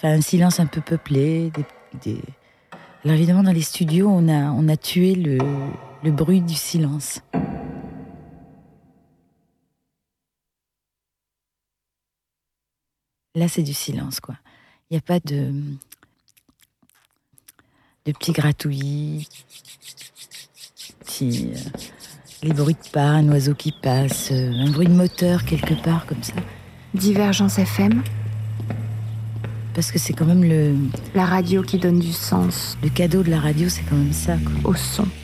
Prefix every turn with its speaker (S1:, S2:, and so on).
S1: Enfin, un silence un peu peuplé. Alors évidemment, dans les studios, on a tué le bruit du silence. Là, c'est du silence, quoi. Il n'y a pas de petits gratouillis, les bruits de pas, un oiseau qui passe, un bruit de moteur quelque part, comme ça.
S2: Divergence FM.
S1: Parce que c'est quand même
S2: la radio qui donne du sens.
S1: Le cadeau de la radio, c'est quand même ça, quoi.
S2: Au son.